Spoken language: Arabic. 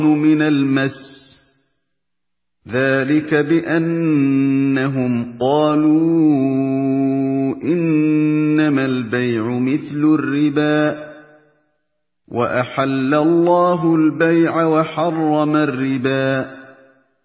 مِنَ الْمَسِّ ۚ ذَٰلِكَ بِأَنَّهُمْ قَالُوا إِنَّمَا الْبَيْعُ مِثْلُ الرِّبَا ۗ وَأَحَلَّ اللَّهُ الْبَيْعَ وَحَرَّمَ الرِّبَا